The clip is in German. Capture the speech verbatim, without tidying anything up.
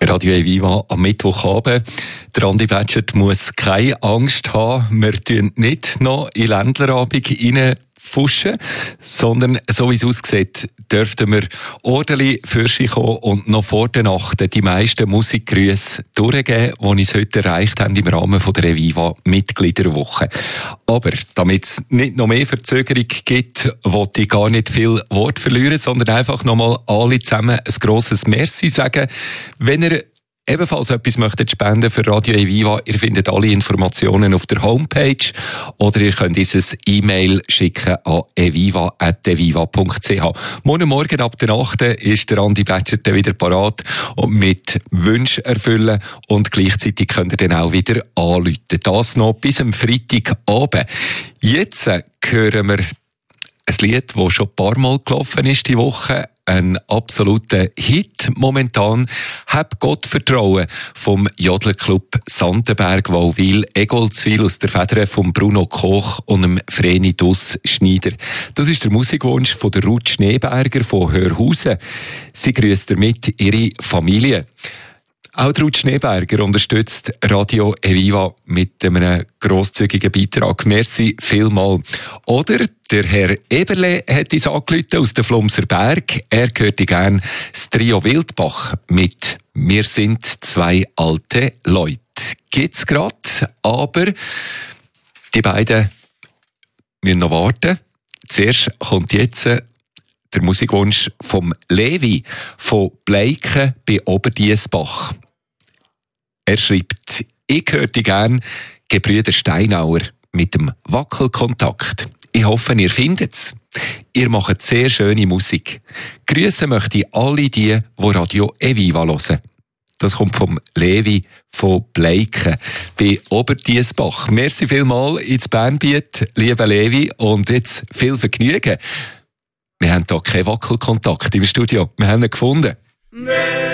Radio Eviva am Mittwochabend. Der Andi Batschert muss keine Angst haben. Wir tun nicht noch in Ländlerabend reinfuschen, sondern so wie es aussieht, dürften wir ordentlich für sich kommen und noch vor der Nacht die meisten Musikgrüße durchgeben, die uns heute erreicht haben im Rahmen der Eviva Mitgliederwoche. Aber damit es nicht noch mehr Verzögerung gibt, wollte ich gar nicht viel Wort verlieren, sondern einfach nochmal alle zusammen ein grosses Merci sagen. Wenn ihr ebenfalls etwas möchtet spenden für Radio Eviva, ihr findet alle Informationen auf der Homepage oder ihr könnt uns ein E-Mail schicken an eviva at eviva punkt c h. Morgen Morgen ab der acht ist der Andi Batschert wieder parat und mit Wünschen erfüllen und gleichzeitig könnt ihr dann auch wieder anrufen. Das noch bis am Freitagabend. Jetzt hören wir ein Lied, das schon ein paar Mal gelaufen ist die Woche. Ein absoluter Hit momentan. «Hab Gott Vertrauen» vom Jodlerclub Sandenberg, Wauwil, Egoldswil aus der Feder von Bruno Koch und dem Vreni Dus Schneider. Das ist der Musikwunsch von der Ruth Schneeberger von Hörhausen. Sie grüßt damit ihre Familie. Auch Ruth Schneeberger unterstützt Radio Eviva mit einem grosszügigen Beitrag. Merci vielmal. Oder der Herr Eberle hat uns angerufen aus dem Flumser Berg. Er hörte gern das Trio Wildbach mit «Wir sind zwei alte Leute». Gibt's grad, aber die beiden müssen noch warten. Zuerst kommt jetzt der Musikwunsch vom Levi von Bleiken bei Oberdiessbach. Er schreibt: «Ich hörte gern Gebrüder Steinauer mit dem Wackelkontakt. Ich hoffe, ihr findet's. Ihr macht sehr schöne Musik. Grüßen möchte ich alle die, die Radio Eviva hören.» Das kommt vom Levi von Bleiken bei Oberdiessbach. Merci vielmals ins Bernbiet, lieber Levi, und jetzt viel Vergnügen. Wir haben hier keinen Wackelkontakt im Studio. Wir haben ihn gefunden. Nee.